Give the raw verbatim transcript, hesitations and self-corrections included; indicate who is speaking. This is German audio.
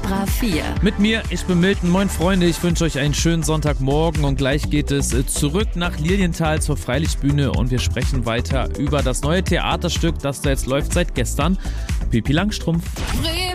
Speaker 1: Extra vier.
Speaker 2: Mit mir, ich bin Milton. Moin Freunde, ich wünsche euch einen schönen Sonntagmorgen und gleich geht es zurück nach Lilienthal zur Freilichtbühne und wir sprechen weiter über das neue Theaterstück, das da jetzt läuft seit gestern. Pippi Langstrumpf.